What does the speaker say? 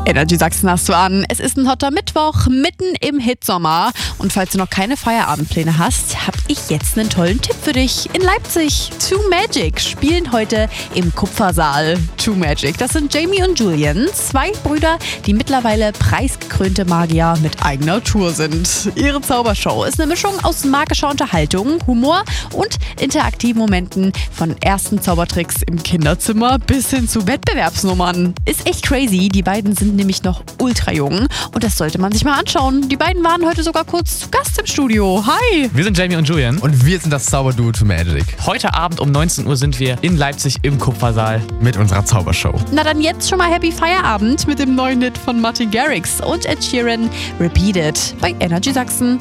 Energy Sachsen hast du an. Es ist ein hotter Mittwoch, mitten im Hitsommer. Und falls du noch keine Feierabendpläne hast, habe ich jetzt einen tollen Tipp für dich. In Leipzig, Two Magic spielen heute im Kupfersaal. Two Magic, das sind Jamie und Julian, zwei Brüder, die mittlerweile preisgekrönte Magier mit eigener Tour sind. Ihre Zaubershow ist eine Mischung aus magischer Unterhaltung, Humor und interaktiven Momenten, von ersten Zaubertricks im Kinderzimmer bis hin zu Wettbewerbsnummern. Ist echt crazy, die beiden sind nämlich noch ultra jung und das sollte man sich mal anschauen. Die beiden waren heute sogar kurz zu Gast im Studio. Hi! Wir sind Jamie und Julian. Und wir sind das Zauberduo Two Magic. Heute Abend um 19 Uhr sind wir in Leipzig im Kupfersaal. Mit unserer Zaubershow. Na dann jetzt schon mal Happy Feierabend mit dem neuen Hit von Martin Garrix und Ed Sheeran, Repeat It bei Energy Sachsen.